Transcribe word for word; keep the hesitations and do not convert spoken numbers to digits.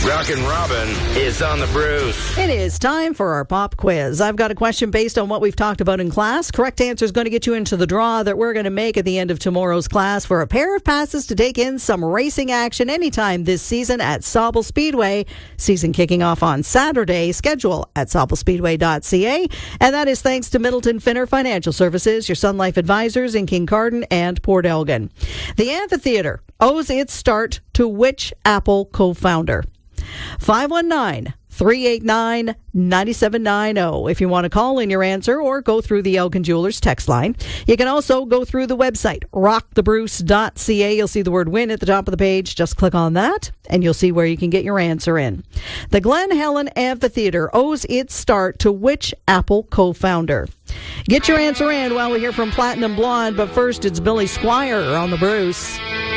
Rockin' Robin is on the Bruce. It is time for our pop quiz. I've got a question based on what we've talked about in class. Correct answer is going to get you into the draw that we're going to make at the end of tomorrow's class for a pair of passes to take in some racing action anytime this season at Sauble Speedway. Season kicking off on Saturday. Schedule at sauble speedway dot c a. And that is thanks to Middleton Finner Financial Services, your Sun Life advisors in Kincardine and Port Elgin. The amphitheater owes its start to which Apple co-founder? five one nine, three eight nine, nine seven nine zero if you want to call in your answer or go through the Elgin Jewelers text line. You can also go through the website, rock the bruce dot c a. You'll see the word win at the top of the page. Just click on that and you'll see where you can get your answer in. The Glen Helen Amphitheater owes its start to which Apple co-founder? Get your answer in while we hear from Platinum Blonde, but first it's Billy Squire on the Bruce.